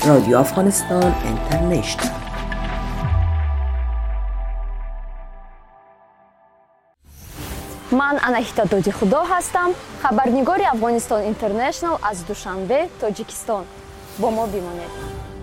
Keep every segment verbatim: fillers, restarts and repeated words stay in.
رادیو افغانستان اینترنشنال. من اناهیتا دودی خدا هستم، خبرنگار افغانستان اینترنشنال از دوشنبه، تاجیکستان. با ما بمانید.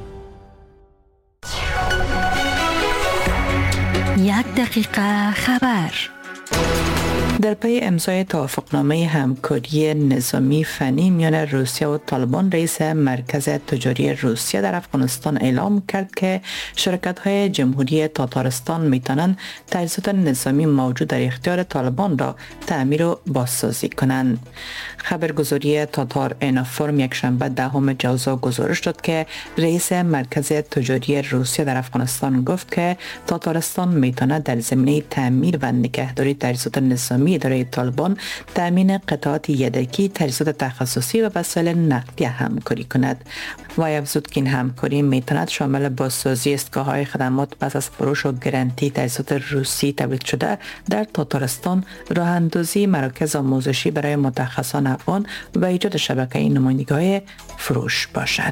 یک دقیقه خبر. در پی امضای توافقنامه همکاری نظامی فنی میان روسیه و طالبان، رئیس مرکز تجاری روسیه در افغانستان اعلام کرد که شرکت‌های جمهوری تاتارستان میتونن تجهیزات نظامی موجود در اختیار طالبان را تعمیر و بازسازی کنند. خبرگزاری تاتار اینفورم یک شنبه دهم جوزا گزارش داد که رئیس مرکز تجاری روسیه در افغانستان گفت که تاتارستان میتونه در زمینه تعمیر و نگهداری تجهیزات نظامی اداره طالبان، تامین قطعات یدکی، تجهیزات تخصصی و وسایل نقدی همکاری کند. و افزود که این همکاری میتواند شامل بازسازی ایستگاه‌های خدمات پس از فروش و گارانتی تجهیزات روسی تولید شده در تاتارستان، راه اندازی مراکز آموزشی برای متخصصان افغان و ایجاد شبکه نمایندگی‌های فروش باشد.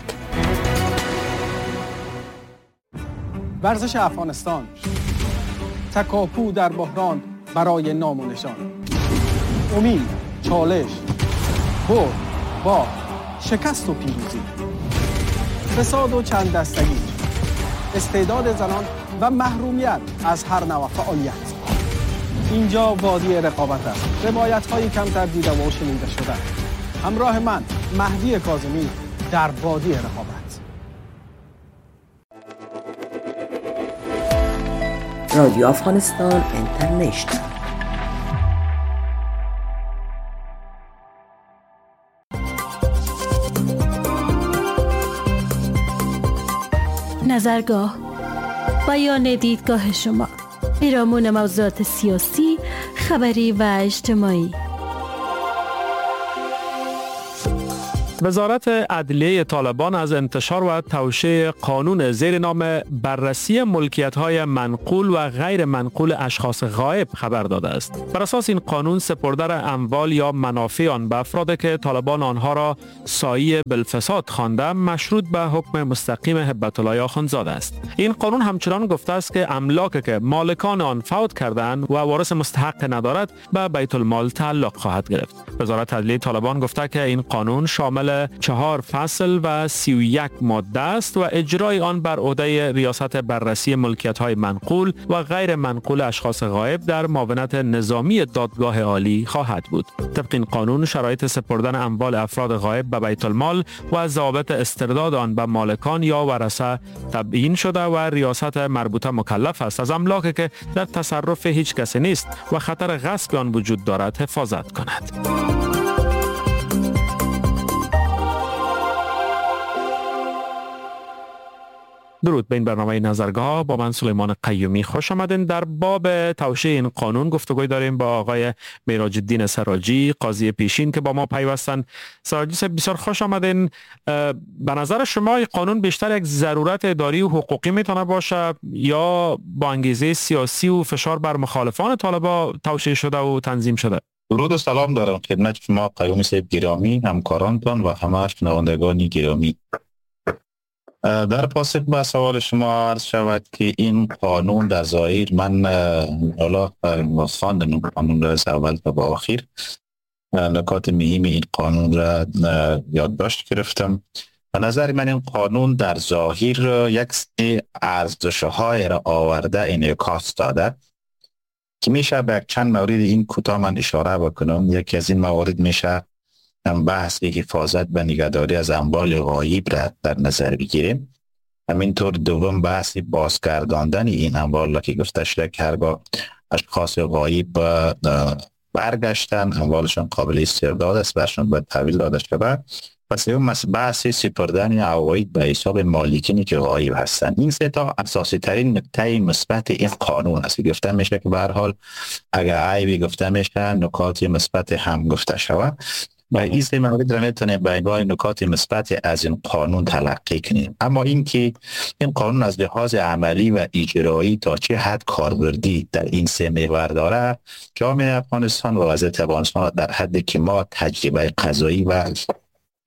ورزش افغانستان، تکاپو در بحران برای نام و نشان، امید، چالش، برد، باخت، شکست و پیروزی، فساد و چند دستگی، استعداد زنان و محرومیت از هر نوع فعالیت. اینجا وادی رقابت است. روایت هایی کمتر دیده و شنیده شده. همراه من مهدی کاظمی در وادی رقابت. رادیو افغانستان اینترنشنال. نظرگاه، بیان دیدگاه شما، پیرامون موضوعات سیاسی، خبری و اجتماعی. وزارت عدلیه طالبان از انتشار و توشیح قانون زیر نام بررسی ملکیت‌های منقول و غیر منقول اشخاص غایب خبر داده است. بر اساس این قانون سپرده اموال یا منافع آن به افراد که طالبان آنها را سایی بالفساد خوانده مشروط به حکم مستقیم هبت الله آخوندزاده است. این قانون همچنان گفته است که املاکی که مالکان آن فوت کردند و وارث مستحق ندارد به بیت المال تعلق خواهد گرفت. وزارت عدلیه طالبان گفته که این قانون شامل چهار فصل و سی و یک ماده است و اجرای آن بر عهده ریاست بررسی ملکیت‌های منقول و غیر منقول اشخاص غایب در معاونت نظامی دادگاه عالی خواهد بود. طبق این قانون شرایط سپردن اموال افراد غایب به بیت المال و ضوابط استرداد آن به مالکان یا ورثه تبیین شده و ریاست مربوطه مکلف است از املاکی که در تصرف هیچ کسی نیست و خطر غصب آن وجود دارد حفاظت کند. درود به این برنامه نظرگاه. با من سلیمان قیومی خوش آمدین. در باب توشیح این قانون گفتگوی داریم با آقای معراج الدین سراجی، قاضی پیشین که با ما پیوستن. سراجی صاحب بسیار خوش آمدین. به نظر شما این قانون بیشتر یک ضرورت اداری و حقوقی میتونه باشه یا با انگیزه سیاسی و فشار بر مخالفان طالبان توشیح شده و تنظیم شده؟ درود و سلام دارم خدمت شما قیومی صاحب گرامی، همکارانتان و همه شنوندگان گرامی. در پاسخ به سوال شما عرض شود که این قانون در ظاهر من حالا خواندم این قانون را از اول تا با آخر، نکات مهم این قانون را یادداشت گرفتم. به نظر من این قانون در ظاهر یک سری ارزش‌های را آورده انعکاس داده که میشه به یک چند مورد این کوتاه من اشاره بکنم. یکی از این موارد میشه بحث حفاظت و نگهداری از اموال غایب را در نظر بگیریم. همینطور دوم بحث بازگرداندن این اموال که گفته شده که هرگاه اشخاص غایب برگشتن اموالشان قابل استرداد است، برشان باید تحویل داده شده. و سوم بحث سپردن عواید به حساب مالکینی که غایب هستند. این سه تا اساسی ترین نکته مثبت این قانون است. گفته میشه که به هر حال اگر عیبی گفته میشه نکات مثبت هم گفته شود و این سه مورد را میتونیم به عنوان نکات مثبت از این قانون تلقی کنیم. اما اینکه این قانون از لحاظ عملی و اجرایی تا چه حد کاربردی در این سه محور داره، جامعه افغانستان و وضعیت افغانستان در حدی که ما تجربه قضایی و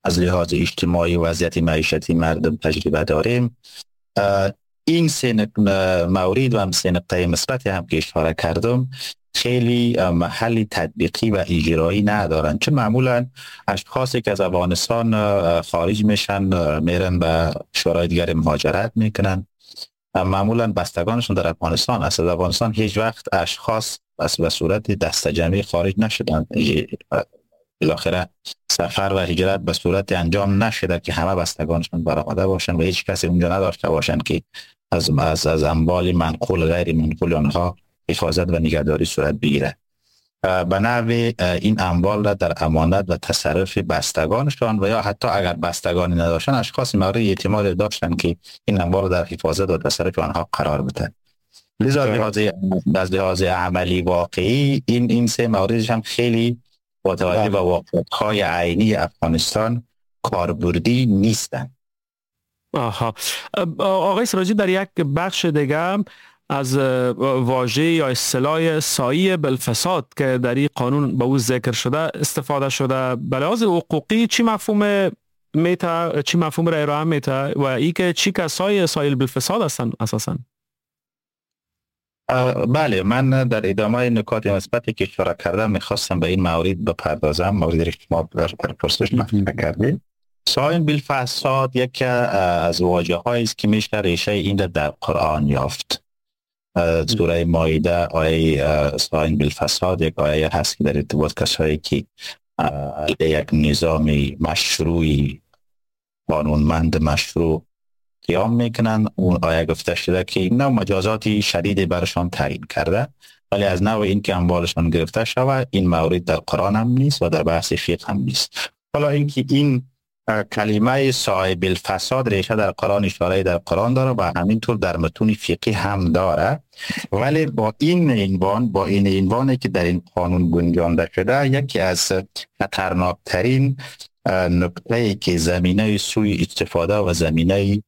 از لحاظ اجتماعی وضعیت معیشتی مردم تجربه داریم. این سه مورد و هم سه نقطه مثبت هم که اشاره کردم خیلی محل تطبیقی و اجرایی ندارن، چون معمولا اشخاصی که از افغانستان خارج میشن میرن به کشورهای دیگر مهاجرت میکنن، معمولا بستگانشون در افغانستان است. از افغانستان هیچ وقت اشخاص بس به صورت دسته جمعی خارج نشدن، بالاخره سفر و هجرت به صورت انجام نشده که همه بستگانشون برآمده باشن و هیچ کسی اونجا نداشته باشن که از از از اموال منقول غیر منقول آنها حفاظت و نگهداری صورت بگیره. به نحو این اموال را در امانت و تصرف بستگانشان و یا حتی اگر بستگانی نداشتن اشخاص مورد اعتماد داشتن که این اموال در حفاظت و تصرف آنها قرار بده. لذا از لحاظ عملی واقعی این این سه موردش هم خیلی با توجه به واقعیت‌های عینی افغانستان کاربردی نیستن. آها. آقای سراجی در یک بخش دیگه از واژه یا اصطلاح سایه بالفساد که در این قانون به او ذکر شده استفاده شده، به لحاظ حقوقی چی مفهوم میته، چی مفهوم را ارائه میته و ای که چی کسای سایل بالفساد هستن اساساً؟ بله، من در ادامه نکات مثبتی که اشاره کردم میخواستم به این مورد بپردازم، موردی که شما در پرسش مطرح کردید. سایل بالفساد یکی از واژه‌هایی است که میشه ریشه این در قرآن یافت. سوره مائده آیه سایل بالفساد یک آیه هست که در ارتباط کسایی که یک نظام مشروعی قانونمند مشروع قیام میکنن، اون آیه گفته شده که این نوع مجازاتی شدیدی برشان تعیین کرده، ولی از نوع این که اموالشان گرفته شود این مورد در قرآن هم نیست و در بحث فقه هم نیست. حالا اینکه این کلمه صاحب الفساد ریشه در قرآن، اشاره در قرآن داره و همینطور در متون فقهی هم داره، ولی با این عنوان با این عنوانی که در این قانون گنجانده شده یکی از خطرناکترین نکته که زمینه سوء استفاده و زمینه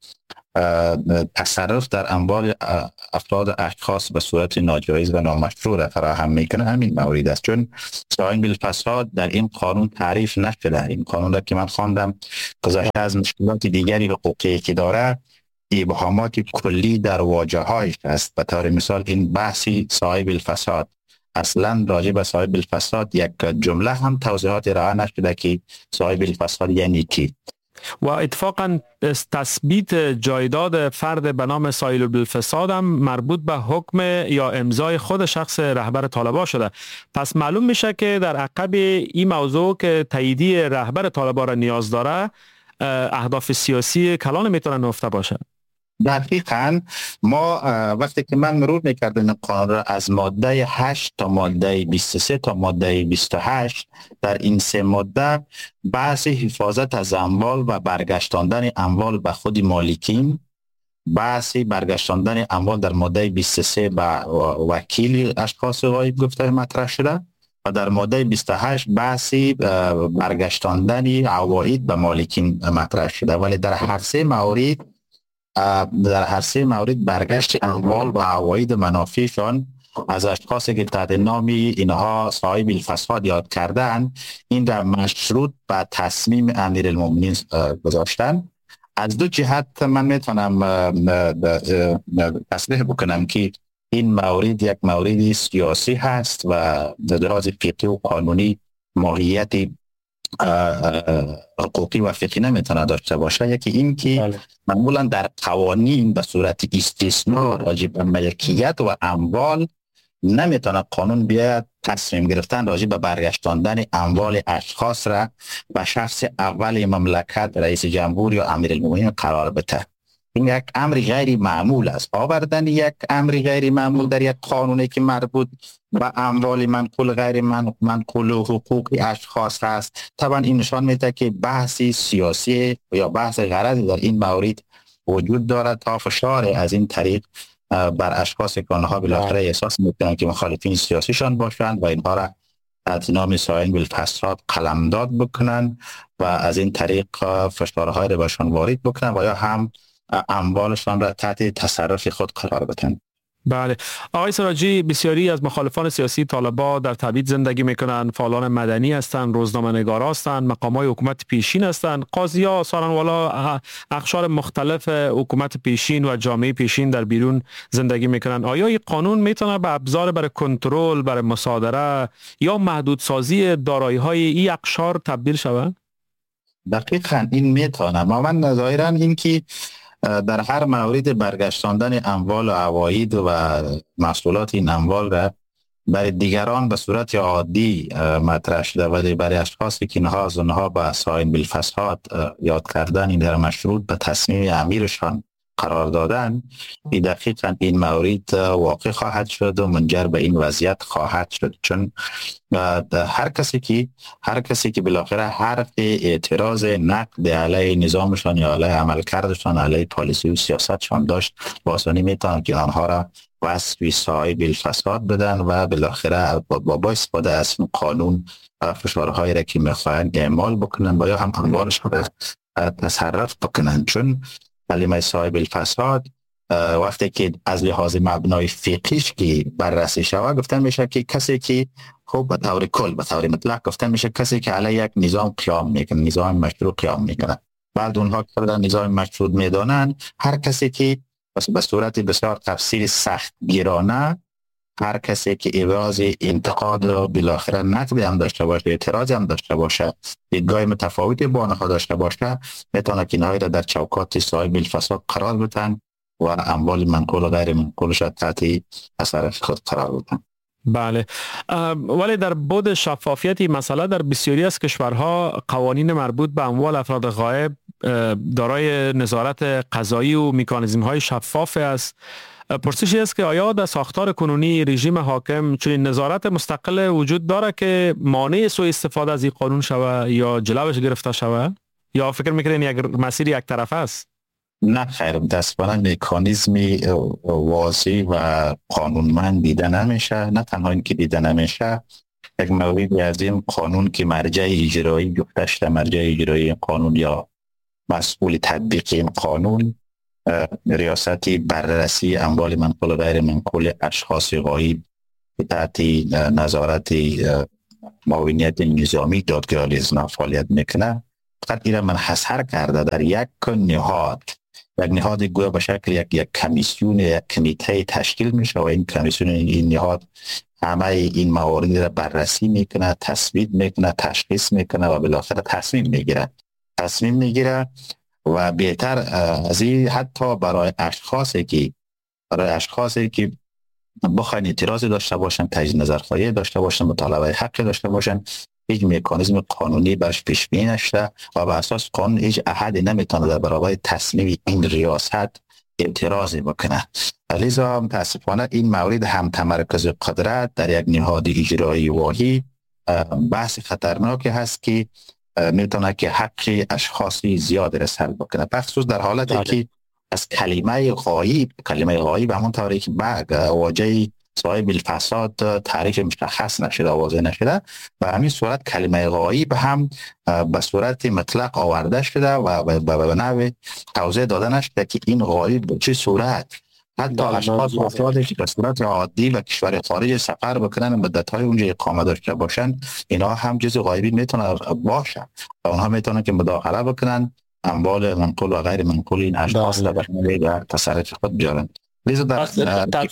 تصرف در اموال افراد اشخاص به صورت ناجایز و نامشروع را فراهم میکنه همین مورد است. چون سایل بالفساد در این قانون تعریف نشده. این قانون را که من خواندم گذشته از مشکلات دیگری حقوقی که داره ابهامات کلی در واژه‌هایش است. به طور مثال این بحثی سایل بالفساد اصلا راجع به صاحب الفساد یک جمله هم توضیحات ارائه نشده که صاحب الفساد یعنی کی. و اتفاقا تثبیت جایداد فرد به نام صاحب الفساد هم مربوط به حکم یا امضای خود شخص رهبر طالبان شده. پس معلوم میشه که در عقب این موضوع که تاییدی رهبر طالبان را نیاز داره اهداف سیاسی کلان میتونه نهفته باشه. دقیقاً ما وقتی که من مرور میکردم این قانون را از ماده هشت تا ماده بیست و سه تا ماده بیست و هشت، در این سه ماده بحث حفاظت از اموال و برگشتاندن اموال به خود مالکین، بحث برگشتاندن اموال در ماده بیست و سه به وکیل اشخاص غایب گفته مطرح شده و در ماده بیست و هشت بحثی برگشتاندن عواید به مالکین مطرح شده، ولی در هر سه مورد در هر سه مورد برگشت اموال و عواید منافعشان از اشخاصی که تحت نامی اینها صاحب الفساد یاد کردن این را مشروط به تصمیم امیرالمومنین گذاشتن. از دو جهت من میتونم تصریح بکنم که این مورد یک مورد سیاسی هست و در لحاظ فقهی و قانونی ماهیت حقوقی و فقهی نمیتونه داشته باشه. یکی این که معمولا در قوانین به صورت استثناء راجع به ملکیت و اموال نمیتونه قانون بیاید تصمیم گرفتن راجع به برگشتاندن اموال اشخاص را به شخص اول مملکت رئیس جمهور یا امیرالمومنین قرار بده. این یک امر غیر معمول است. آوردن یک امر غیر معمول در یک قانونی که مربوط به اموال منقول غیر منقول و حقوق اشخاص هست، طبعا این نشان میده که بحثی سیاسی یا بحث غرضی در این مورد وجود دارد تا فشار از این طریق بر اشخاص که آنها بالاخره احساس میکنند که مخالفین سیاسیشان باشند و اینها را از نام سایل بالفساد قلمداد بکنند و از این طریق فشارهای را بهشان وارد بکنند و یا هم اموالشان را تحت تصرف خود قرار بدن. بله آقای سراجی، بسیاری از مخالفان سیاسی طالبان در تبعید زندگی میکنند، فعالان مدنی هستند، روزنامه‌نگارا هستند، مقامات حکومت پیشین هستند، قاضی‌ها، سارنوالا، اقشار مختلف حکومت پیشین و جامعه پیشین در بیرون زندگی میکنند. آیا این قانون میتونه به ابزار برای کنترل، برای مصادره یا محدودسازی دارایی‌های این اقشار تبدیل شود؟ دقیقاً این میتونه. ما من ظاهراً این که در هر مورد برگشتاندن اموال و عواید و محصولات این اموال را برای دیگران به صورت عادی مطرح شده و برای اشخاصی که اینها از اونها به صاحب الفساد یاد کردن این در مشروط به تصمیم امیرشان قرار دادن، این دقیقاً این مورد واقع خواهد شد و منجر به این وضعیت خواهد شد. چون هر کسی که هر کسی که بالاخره حرف اعتراض نقد علیه نظامشان یا علیه عملکردشان، علیه پالیسی و سیاستشان داشت، با آسانی میتونن که آنها را وصف صاحب الفساد بدن و بالاخره با با استفاده از قانون فشارهایی را که میخواهند اعمال بکنن و یا هم اموالش را تصرف بکنن. چون کلمه صاحب الفساد وقتی که از لحاظ مبنای فقهیش که بررسی شود گفتن میشه که کسی که خب به طور کل به طور مطلق گفتن میشه کسی که علیه یک نظام قیام میکنه، نظام مشروع قیام میکنه. بعد اونها که در نظام مشروع میدانن هر کسی که به صورت بسیار تفسیر سخت گیرانه، هر کسی که ابراز انتقاد و بالاخره نقد هم داشته باشه، اعتراض هم داشته باشه، دیدگاه متفاوتی با آنها داشته باشه، میتونه که اینها را در چوکات صاحب الفساد قرار بدن و اموال منقول و غیر منقولش تحت اثر خود قرار بدن. بله، ولی در بعد شفافیت مسئله در بسیاری از کشورها قوانین مربوط به اموال افراد غایب دارای نظارت قضایی و مکانیزم های شفاف است. پرسشی است که آیا در ساختار کنونی رژیم حاکم چنین نظارت مستقل وجود داره که مانع سوء استفاده از این قانون شوه یا جلوش گرفته شوه، یا فکر میکنین یک مسیر یک طرفه است؟ نه خیر، متاسفانه مکانیزمی واضح و قانونمند دیده نمیشه. نه تنها این که دیده نمیشه، یک موردی از این قانون که مرجع اجرایی گفتشته، مرجع اجرایی قانون یا مسئول تطبیق این قانون ریاستی بررسی اموال منقول و غیر منقول اشخاص غایب تحت نظارت معاونیت نظامی دادگاه الازنا فعالیت میکنه. فقط این من حصر کرده در یک نهاد، یک نهاد گویا به شکل یک یک کمیسیون، یک کمیته تشکیل میشه و این کمیسیون، این نهاد همه این موارد را بررسی میکنه، تصویب میکنه، تشخیص میکنه و بالاخره تصمیم میگیره تصمیم میگیره و بهتر از این حتی برای اشخاصی که برای اشخاصی که بخواین اعتراضی داشته باشن، تجدید نظرخواهی داشته باشن، مطالبه حقی داشته باشن، هیچ مکانیزم قانونی برش پیش بینی نشده و به اساس قانون هیچ احدی نمیتونه در برابر تصمیم این ریاست اعتراضی بکنه. لذا متاسفانه این مورد هم تمرکز قدرت در یک نهاد اجرایی واحد بحث خطرناکی هست که میتونه که حق اشخاصی زیاد را سلب بکنه، بخصوص در حالتی که از کلمه غایب، کلمه غایب همون طوری که بعد واژه صاحب الفساد تعریف مشخص نشده، واضح نشده، و همین صورت کلمه غایب هم به صورت مطلق آورده شده و به نوع توضیح داده نشده که این غایب به چه صورت. حتی اشخاص و افرادی که به صورت عادی و کشور خارج سفر بکنن، مدت‌های اونجا اقامه داشته باشن، اینا هم جزء غایبی میتونه باشه و اونها میتونن که مداخله بکنن اموال منقول و غیر منقول این اشخاص را به تصرف خود بیارن. لذا در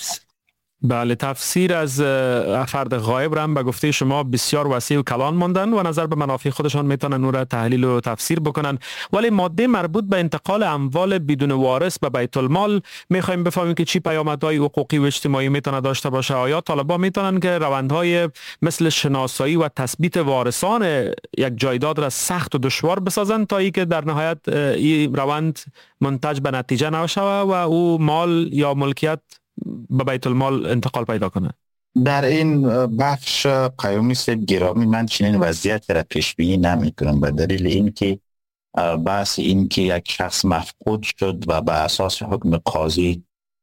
بله، تفسیر از فرد غایب را هم به گفته شما بسیار وسیع و کلان ماندن و نظر به منافع خودشان میتونن اون را تحلیل و تفسیر بکنن. ولی ماده مربوط به انتقال اموال بدون وارث به بیت المال میخوایم بفهمیم که چی پیامدهای حقوقی و اجتماعی میتونه داشته باشه. آیا طالبان میتونن که روندهای مثل شناسایی و تثبیت وارثان یک جایداد را سخت و دشوار بسازن تا ای که در نهایت این روند منتج به نتیجه نشه و او مال یا ملکیت به بیت المال انتقال پیدا کنه؟ در این بخش قیومی صاحب گرامی من چنین وضعیت را پیش بینی نمی کنم، به دلیل اینکه بحث این که یک شخص مفقود شد و به اساس حکم قاضی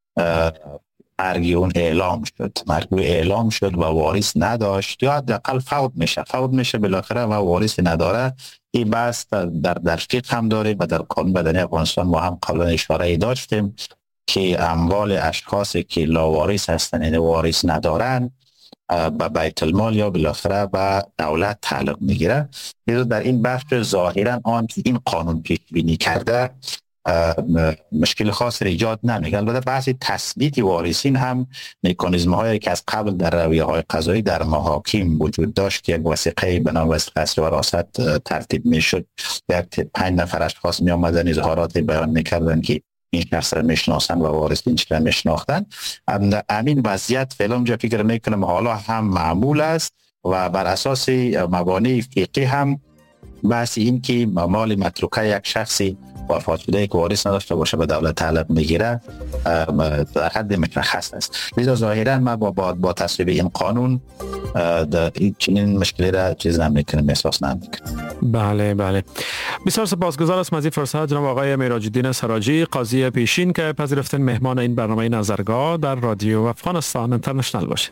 مرگ اون اعلام شد، مرگ اعلام شد و وارث نداشت یا حداقل فوت میشه فوت میشه بالاخره و وارث نداره. این بحث در در فقه هم داره و در قانون مدنی افغانستان ما هم قبلا اشاره داشتیم که اموال اشخاصی که لاوارث هستند، یعنی وارث ندارن، به بیت المال یا بالاخره به دولت تعلق میگیره. در این بخش ظاهرا آن که این قانون پیش بینی کرده مشکل خاص ایجاد نمیکنه. البته بحث تثبیت وارثین هم مکانیزم هایی که از قبل در رویه های قضایی در محاکم وجود داشت که یک وثیقه به نام وثیقه اصل وراثت ترتیب میشد، یک پنج نفر اشخاص می آمدن اظهارات بیان میکردن که این شخص را میشناسن و وارثین چرا میشناختن. همین وضعیت فعلا اونجا فکر میکنم حالا هم معمول است و بر اساس مبانی فقهی هم بحث این که مال متروکه یک شخصی وفات شده که وارث نداشته باشه به دولت تعلق میگیره در حد مشخص است. لذا ظاهرا ما با با, با تصویب این قانون این مشکلی را چیز نمیکنیم، احساس نمیکنیم. بله بله، بسیار سپاسگزار از این فرصت جناب آقای معراج الدین سراجی، قاضی پیشین، که پذیرفتن مهمان این برنامه نظرگاه در رادیو افغانستان اینترنشنال باشه.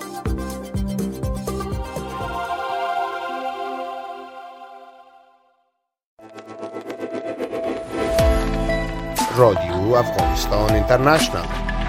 رادیو افغانستان اینترنشنال.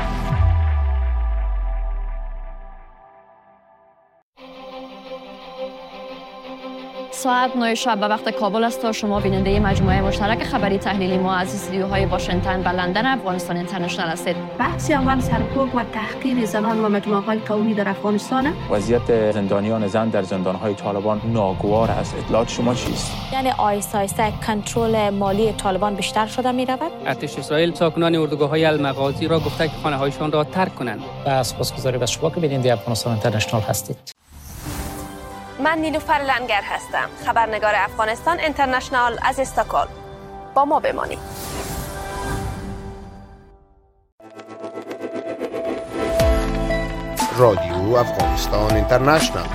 ساعت نه شب به وقت کابل است تا شما بیننده مجموعه مشترک خبری تحلیلی ما از استودیوهای واشنگتن و لندن افغانستان اینترنشنال هستید. بحث اول سرکوب و تحقیر زنان و مجموعه‌های قومی در افغانستان. وضعیت زندانیان زن در زندان‌های طالبان ناگوار است. اطلاعات شما چیست؟ یعنی آیسته آیسته کنترل مالی طالبان بیشتر شده می‌رود. ارتش اسرائیل ساکنان اردوگاه‌های المغازی را گفته که خانه‌هایشان را ترک کنند. و سپاسگزاری از شما که بیننده افغانستان اینترنشنال هستید. من نیلوفر لنگر هستم، خبرنگار افغانستان اینترنشنال از استکهلم. با ما بمانید. رادیو افغانستان اینترنشنال.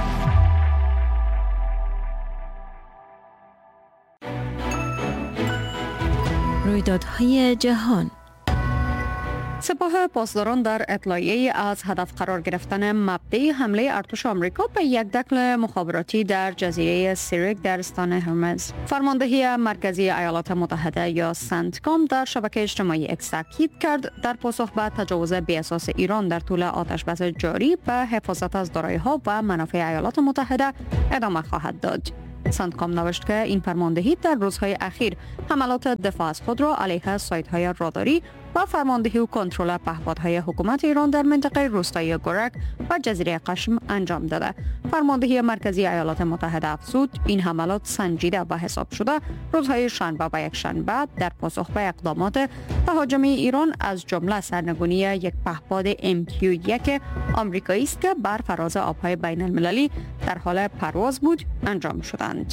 رویدادهای جهان. سپاه پاسداران در اطلاعیه از هدف قرار گرفتن مبدأ حمله ارتش آمریکا به یک دکل مخابراتی در جزیره سیریک در استان هرمز. فرماندهی مرکزی ایالات متحده یا سنتکام در شبکه اجتماعی اکس تاکید کرد در پاسخ به تجاوز بی اساس ایران در طول آتش‌بس جاری به حفاظت از دارایی‌ها و منافع ایالات متحده ادامه خواهد داد. سنتکام نوشت که این فرماندهی در روزهای اخیر حملات دفاع از خود را علیه سایت‌های راداری و فرماندهی و کنترل پهپادهای حکومت ایران در منطقه روستایی گورک و جزیره قشم انجام داده. فرماندهی مرکزی ایالات متحده افزود این حملات سنجیده و حساب شده روزهای شنبه و یک شنبه در پاسخ به اقدامات تهاجمی ایران از جمله سرنگونی یک پهپاد ام کیو یک آمریکایی است که بر فراز آبهای بین المللی در حال پرواز بود انجام شدند.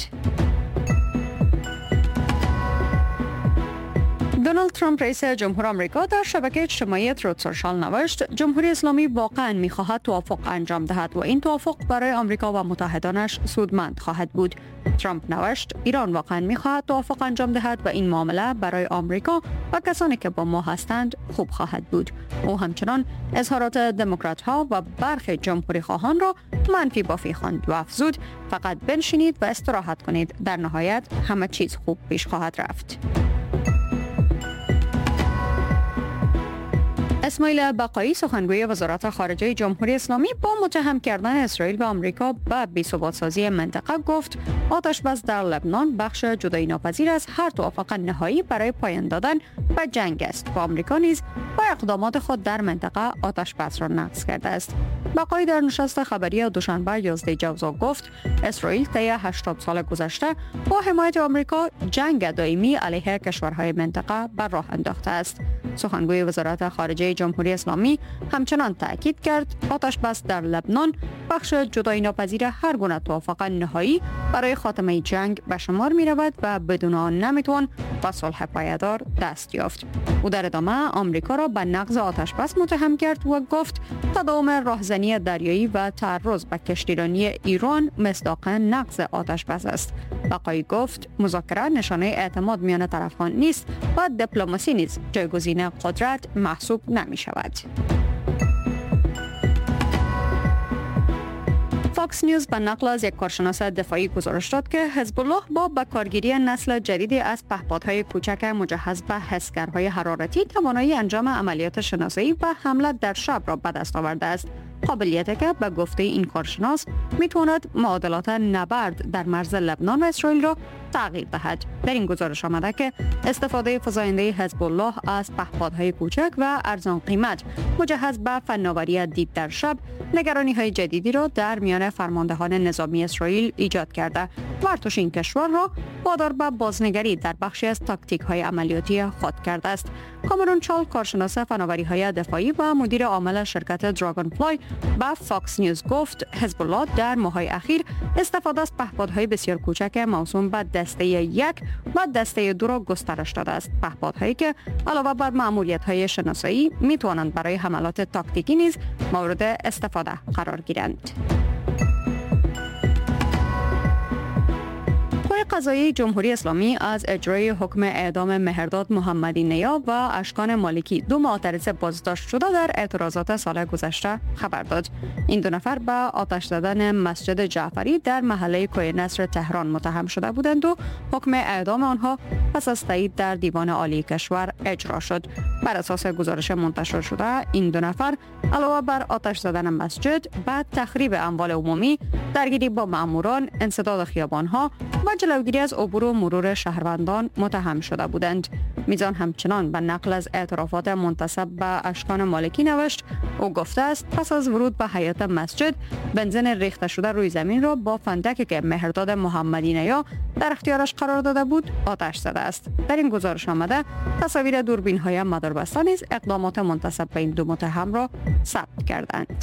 دونالد ترامپ رئیس جمهور آمریکا در شبکه اجتماعی تروت سوشال نوشت جمهوری اسلامی واقعا می‌خواهد توافق انجام دهد و این توافق برای آمریکا و متحدانش سودمند خواهد بود. ترامپ نوشت ایران واقعا می‌خواهد توافق انجام دهد و این معامله برای آمریکا و کسانی که با ما هستند خوب خواهد بود. او همچنان اظهارات دموکرات‌ها و برخی جمهوری خواهان را منفی بافی خواند و افزود فقط بنشینید و استراحت کنید، در نهایت همه چیز خوب پیش خواهد رفت. اسماعیل بقایی سخنگوی وزارت خارجه جمهوری اسلامی با متهم کردن اسرائیل و آمریکا به بی‌ثبات‌سازی منطقه گفت آتش‌بس در لبنان بخش جدایی ناپذیر از هر توافق نهایی برای پایان دادن به جنگ است و آمریکا نیز با اقدامات خود در منطقه آتش‌بس را نقض کرده است. بقایی در نشست خبری دوشنبه یازده جوزا گفت اسرائیل طی هشتاد سال گذشته با حمایت آمریکا جنگ دائمی علیه کشورهای منطقه بر راه انداخته است. سخنگوی وزارت خارجه جمهوری اسلامی همچنان تاکید کرد آتش‌بس در لبنان بخش جدایی ناپذیر هر گونه توافق نهایی برای خاتمه جنگ به شمار می رود و بدون آن نمیتوان به صلح پایدار دست یافت. او در ادامه آمریکا را به نقض آتش‌بس متهم کرد و گفت تداوم راهزنی دریایی و تعرض به کشتیرانی ایران مصداق نقض آتش‌بس است. بقایی گفت مذاکره نشانه اعتماد میان طرفان نیست و دیپلماسی نیز جایگزین قدرت محسوب نمی شود. فاکس نیوز به نقل از یک کارشناس دفاعی گزارش داد که حزب الله با به کارگیری نسل جدیدی از پهپادهای کوچک مجهز به حسگرهای حرارتی توانایی انجام عملیات شناسایی و حمله در شب را به دست آورده است. قابلیتی که به گفته این کارشناس میتواند معادلات نبرد در مرز لبنان و اسرائیل را تغییر دهد. در این گزارش آمده که استفاده فزاینده حزب الله از پهپادهای کوچک و ارزان قیمت مجهز به فناوری دید در شب نگرانی های جدیدی را در میان فرماندهان نظامی اسرائیل ایجاد کرده و ارتش این کشور را وادار به بازنگری در بخشی از تاکتیک های عملیاتی خود کرده است. کامرون چال، کارشناس فناوری های دفاعی و مدیر عامل شرکت دراگون فلای به فاکس نیوز گفت حزب الله در ماه‌های اخیر استفاده از پهپادهای بسیار کوچک موسوم به دسته یک و دسته دو را گسترش داده است. پهپادهایی که علاوه بر مأموریت‌های شناسایی میتوانند برای حملات تاکتیکی نیز مورد استفاده قرار گیرند. قضایی جمهوری اسلامی از اجرای حکم اعدام مهرداد محمدی نیا و اشکان مالکی، دو معترض بازداشت شده در اعتراضات سال گذشته خبر داد. این دو نفر به آتش زدن مسجد جعفری در محله کوه نصر تهران متهم شده بودند و حکم اعدام آنها پس از تایید در دیوان عالی کشور اجرا شد. بر اساس گزارش منتشر شده این دو نفر علاوه بر آتش زدن مسجد، بعد تخریب اموال عمومی، درگیری با ماموران، انسداد خیابان‌ها و جلوگیری از عبور و مرور شهروندان متهم شده بودند. میزان همچنان به نقل از اعترافات منتسب به اشکان مالکی نوشت. او گفته است پس از ورود به حیاط مسجد بنزین ریخته شده روی زمین را با فندکی که مهرداد محمدی نیا در اختیارش قرار داده بود آتش زده است. در این گزارش آمده تصاویر دوربین های مداربسته نیز اقدامات منتسب به این دو متهم را ثبت کردند.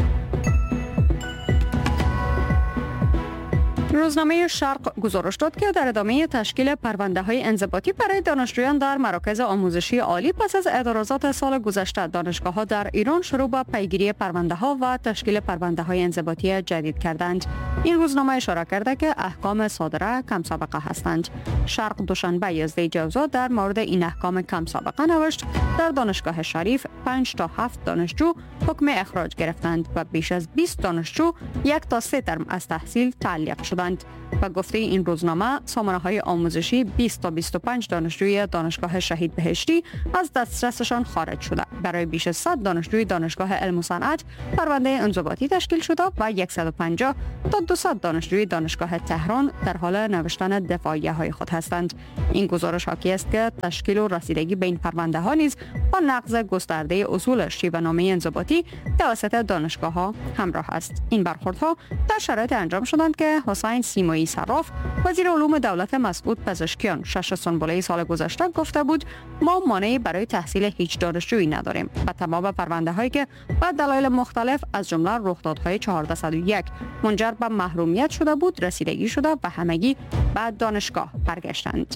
روزنامه شرق گزارش داد که در ادامه تشکیل پرونده های انضباطی برای دانشجویان در مراکز آموزشی عالی پس از اعتراضات سال گذشته، دانشگاه ها در ایران شروع به پیگیری پرونده ها و تشکیل پرونده های انضباطی جدید کردند. این روزنامه اشاره کرده که احکام صادره کم سابقه هستند. شرق دوشنبه یازده جوزا در مورد این احکام کم سابقه نوشت در دانشگاه شریف پنج تا هفت دانشجو حکم اخراج گرفتند و بیش از بیست دانشجو یک تا سه ترم از تحصیل تعلیق شدند. و گفته این روزنامه سامانه های آموزشی بیست تا بیست و پنج دانشجوی دانشگاه شهید بهشتی از دسترسشان خارج شده. برای بیش از صد دانشجوی دانشگاه علم و صنعت پرونده انضباطی تشکیل شده و صد و پنجاه تا دویست دانشجوی دانشگاه تهران در حال نوشتن دفاعیه های خود هستند. این گزارش حاکی است که تشکیل و رسیدگی به این پرونده ها نیز با نقض گسترده اصول شیوه‌نامه انضباطی توسط دانشگاه ها همراه است. این برخوردها در شرایط انجام شدند که حسین سیمایی صراف، وزیر علوم دولت مسعود پزشکیان، شش سنبله سال گذشته گفته بود ما مانعی برای تحصیل هیچ دانشجویی نداریم و تمام پرونده هایی که با دلایل مختلف از جمله رخدادهای چهارصد و یک منجر به محرومیت شده بود رسیدگی شده و همگی به دانشگاه برگشتند.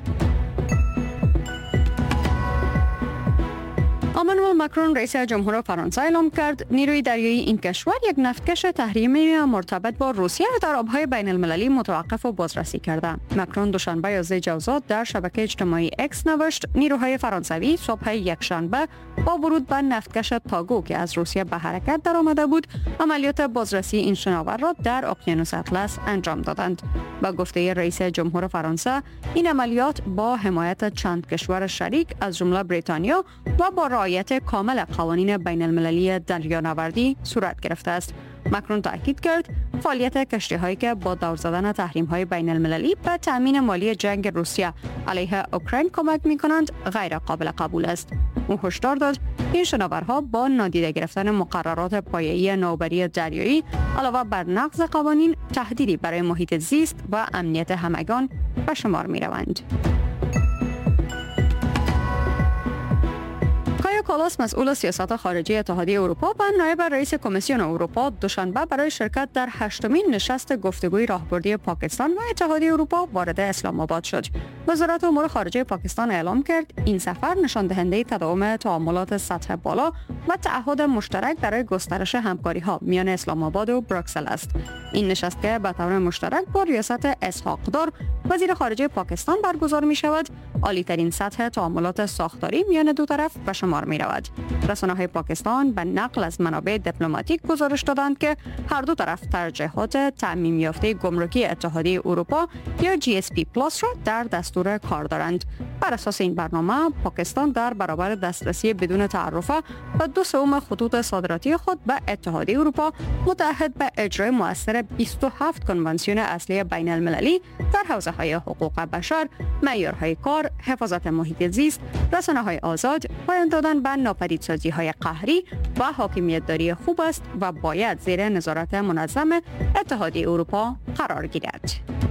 امانوئل ماکرون رئیس جمهور فرانسه اعلام کرد نیروی دریایی این کشور یک نفتکش تحریمی مرتبط با روسیه در آبهای بین المللی متوقف و بازرسی کرده. ماکرون دوشنبه یازده جوزا در شبکه اجتماعی اکس نوشت نیروهای فرانسوی صبح یکشنبه با ورود به نفتکش تاگو که از روسیه به حرکت در آمده بود عملیات بازرسی این شناور را در اقیانوس اطلس انجام دادند. با گفته رئیس جمهور فرانسه این عملیات با حمایت چند کشور شریک از جمله بریتانیا و با رعایت کامل قوانین بین المللی دریانوردی صورت گرفته است. ماکرون تاکید کرد فعالیت کشتی هایی که با دور زدن تحریم های بین المللی به تامین مالی جنگ روسیه علیه اوکراین کمک می کنند غیر قابل قبول است. او هشدار داد این شناورها با نادیده گرفتن مقررات پایه‌ای نوبری دریایی علاوه بر نقض قوانین تهدیدی برای محیط زیست و امنیت همگان به شمار می روند. کالاس مسئول سیاست خارجی اتحادیه اروپا و نایب رئیس کمیسیون اروپا دوشنبه برای شرکت در هشتمین نشست گفتگوی راهبردی پاکستان و اتحادیه اروپا وارد اسلام آباد شد. وزارت امور خارجه پاکستان اعلام کرد این سفر نشان دهنده تداوم تعاملات سطح بالا و تعهد مشترک برای گسترش همکاری ها میان اسلام آباد و بروکسل است. این نشست که به طور مشترک با ریاست اسحاق دار وزیر خارجه پاکستان برگزار می شود، عالی‌ترین سطح تعاملات ساختاری میان دو طرف به شمار می رود. رسانه‌های پاکستان به نقل از منابع دیپلماتیک گزارش دادند که هر دو طرف ترجیحات تعمیم یافته گمرکی اتحادیه اروپا یا جی اس پی پلاس را در دستور کار دارند. بر اساس این برنامه، پاکستان در برابر دسترسی بدون تعرفه و دو سوم خطوط صادراتی خود به اتحادیه اروپا متعهد به اجرای مؤثر بیست و هفت کنوانسیون اصلی بین المللی در حوزه‌های حقوق بشر، معیارهای کار، حفاظت محیط زیست، رسانه‌های آزاد، پایان دادن به ناپدیدسازی‌های قهری و حاکمیت داری خوب است و باید زیر نظارت منظم اتحادیه اروپا قرار گیرد.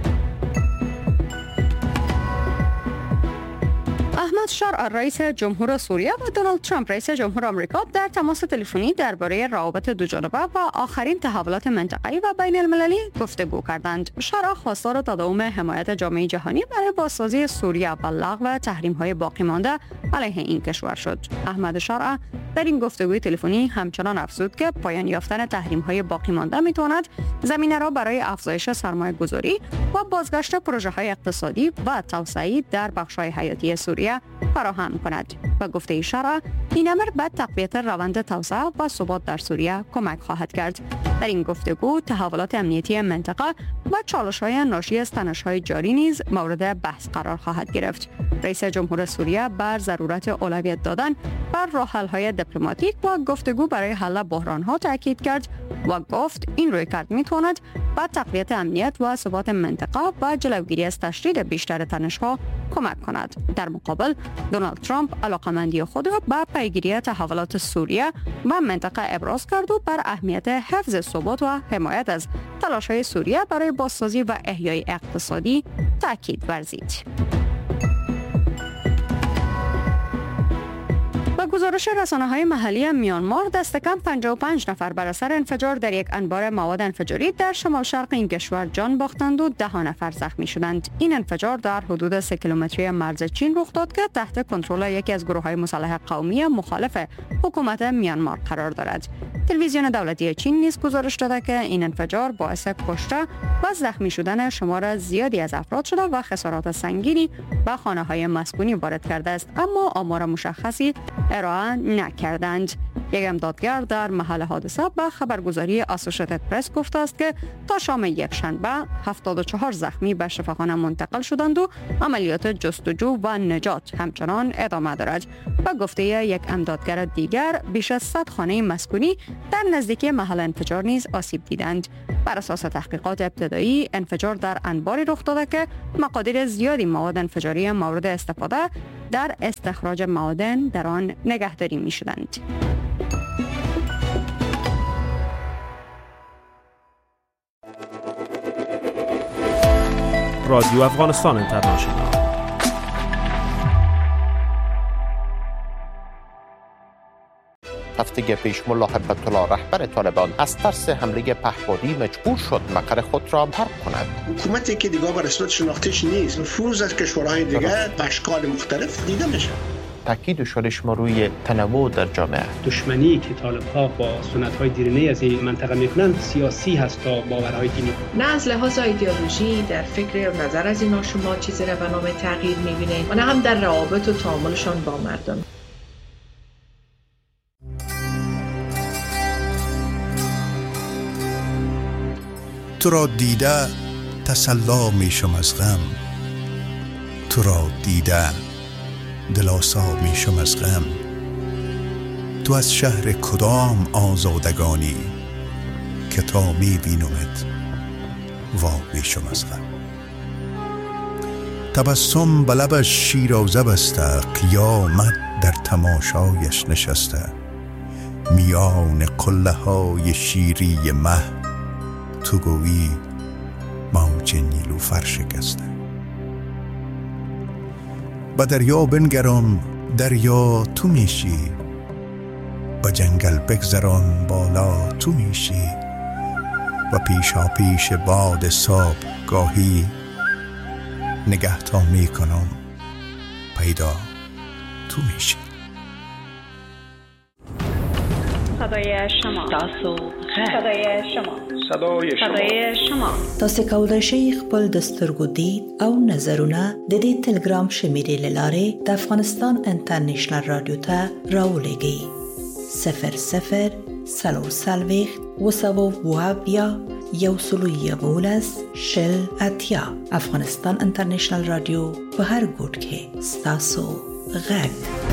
احمد شارع رئیس جمهور سوریه و دونالد ترامپ رئیس جمهور آمریکا در تماس تلفنی درباره روابط دوجانبه و آخرین تحولات منطقه‌ای و بین المللی گفتگو کردند. شارع خواستار تداوم حمایت جامعه جهانی برای بازسازی سوریه و لغو تحریم‌های باقی مانده علیه این کشور شد. احمد شارع در این گفتگوی تلفنی همچنان افزود که پایان یافتن تحریم‌های باقی مانده می‌تواند زمینه را برای افزایش سرمایه‌گذاری و بازگشت پروژه‌های اقتصادی و توسعه در بخش‌های حیاتی سوریه فراهم کند. و گفته شارع این امر به تقویت روند توسعه و ثبات در سوریه کمک خواهد کرد. در این گفتگو تحولات امنیتی منطقه و چالش‌های ناشی از تنش‌های جاری نیز مورد بحث قرار خواهد گرفت. رئیس جمهور سوریه بر ضرورت اولویت دادن بر راه‌حل‌های دیپلماتیک و گفتگو برای حل بحران‌ها تاکید کرد و گفت این رویکرد می‌تواند به تقویت امنیت و ثبات منطقه و جلوگیری از تشدید بیشتر تنش‌ها کمک کند. در مقابل دونالد ترامپ علاقمندی خود را به پیگیری تحولات سوریه و منطقه ابراز کرد و بر اهمیت حفظ ثبات و حمایت از تلاش‌های سوریه برای بازسازی و احیای اقتصادی تاکید ورزید. با گزارش رسانه‌های محلی میانمار، دست کم پنجاه و پنج نفر بر اثر انفجار در یک انبار مواد انفجاری در شمال شرق این کشور جان باختند و ده نفر زخمی شدند. این انفجار در حدود سه کیلومتری مرز چین رخ داد که تحت کنترل یکی از گروه‌های مسلح قومی مخالف حکومت میانمار قرار دارد. تلویزیون دولتی چین نیز گزارش داده که این انفجار باعث کشته و زخمی شدن شمار زیادی از افراد شده و خسارات سنگینی به خانه‌های مسکونی وارد کرده است، اما آمار مشخصی ارائه نکردند. یک امدادگر در محل حادثه به خبرگزاری اسوسییتد پرس گفته است که تا شام یک شنبه هفتاد و چهار زخمی به شفاخانه منتقل شدند و عملیات جستجو و نجات همچنان ادامه دارد. و گفته یک امدادگر دیگر بیش از صد خانه مسکونی در نزدیکی محل انفجار نیز آسیب دیدند. بر اساس تحقیقات ابتدایی، انفجار در انباری رخ داده که مقادیر زیادی مواد انفجاری مورد استفاده در استخراج معادن در آن نگهداری می شدند. رادیو افغانستان اینترنشنال. هفته پیش ملا هیبت الله رهبر طالبان از ترس حمله پهپادی مجبور شد مقر خود را ترک کند. حکومتی که دیگه به رسمیت شناختیش نیست، نفوذ از کشورهای دیگه به اشکال مختلف دیده میشه. تاکید شده شما روی تنوع در جامعه. دشمنی که طالب‌ها با سنت‌های دیرینه از این منطقه میکنند سیاسی هست تا باورهای دینی. نه از لحاظ ایدئولوژی در فکر و نظر از اینا شما چیزی را به نام تغییر میبینید و نه هم در روابط و تعاملشان با مردم. تو را دیده تسلا میشم از غم، تو را دیده دلاسا میشم از غم. تو از شهر کدام آزادگانی که تا میبینمت وا میشم از غم. تبسم به لبش شیرازه بسته، قیامت در تماشایش نشسته. میان قله های شیری مه، تو گویی موج نیلوفر شکسته. به دریا بنگرم دریا تو میشی، به جنگل بگذران بالا تو میشی. و پیشا پیش باد صبح گاهی نگه تا میکنم پیدا تو میشی. صدای شما تاسو صدای شما صدای شما صدای شما تاسو کولای شئ خپل دستورګو دید او نظرونه د دې ټلګرام شمیرې لاره د افغانستان انټرنیشنل رادیو ته راولېږئ صفر صفر سلور سلويخ وسوو وابیا یو سلو یولس شل اتیا افغانستان انټرنیشنل رادیو په هر ګوټ کې ستاسو غږ.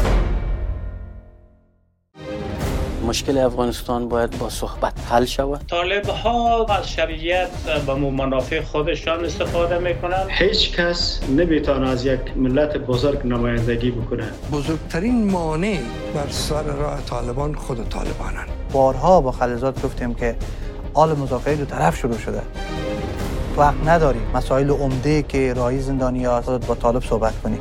مشکل افغانستان باید با صحبت حل شود. طالب ها از شرعیت به منافع خودشان استفاده میکنند. هیچ کس نمیتونه از یک ملت بزرگ نمایندگی بکنه. بزرگترین مانع بر سر راه طالبان خود طالبانند. بارها با خلیزات گفتیم که آل مذاکره دو طرف شروع شده. وقت نداری مسائل عمده که راهی زندانیات با طالب صحبت کنی.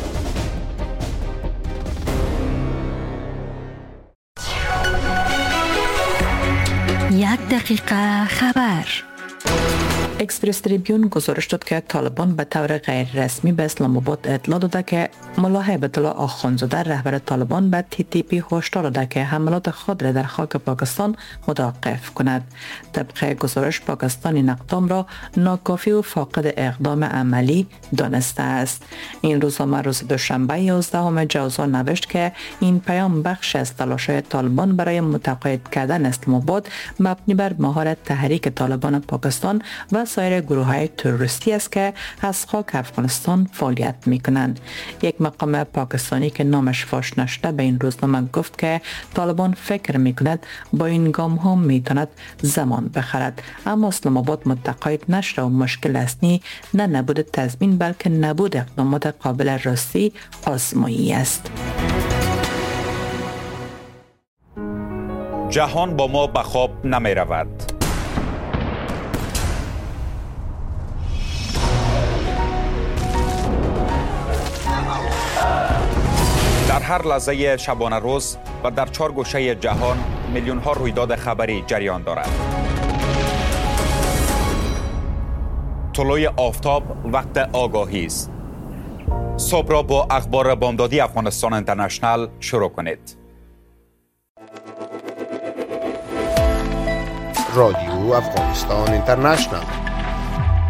یک دقیقه خبر. اکسپرس تریبیون گزارش داد که طالبان به طور غیر رسمی به اسلام آباد اطلاع داده که ملا هیبت الله آخوندزاده رهبر طالبان به تی تی پی هشدار داده که حملات خود را در خاک پاکستان متوقف کند. طبق گزارش پاکستان این اقدام را ناکافی و فاقد اقدام عملی دانسته است. این روزنامه روز دوشنبه یازدهم جوزا نوشت که این پیام بخش از تلاش‌های طالبان برای متقاعد کردن اسلام آباد مبنی بر مهارت تحریک طالبان پاکستان و سایر گروه‌های تروریستی است که از خاک افغانستان فعالیت می‌کنند. یک مقام پاکستانی که نامش فاش نشده به این روزنامه گفت که طالبان فکر می‌کند با این گام‌ها می‌تواند زمان بخرد، اما اسلام آباد متقاعد نشده و مشکل اصلی نه نبود تضمین بلکه نبود اقدامات قابل راستی آزمایی است. جهان با ما به خواب نمی رود. در هر لحظه شبانه روز و در چهار گوشه جهان میلیون ها رویداد خبری جریان دارد. طلوع آفتاب وقت آگاهی است. صبح را با اخبار بامدادی افغانستان اینترنشنال شروع کنید. رادیو افغانستان اینترنشنال